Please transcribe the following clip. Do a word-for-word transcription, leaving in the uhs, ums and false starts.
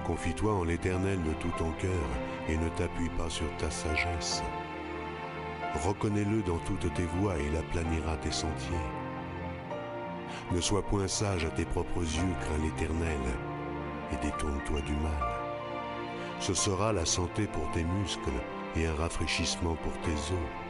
Confie-toi en l'Éternel de tout ton cœur et ne t'appuie pas sur ta sagesse. Reconnais-le dans toutes tes voies et il aplanira tes sentiers. Ne sois point sage à tes propres yeux, crains l'Éternel et détourne-toi du mal. Ce sera la santé pour tes muscles et un rafraîchissement pour tes os.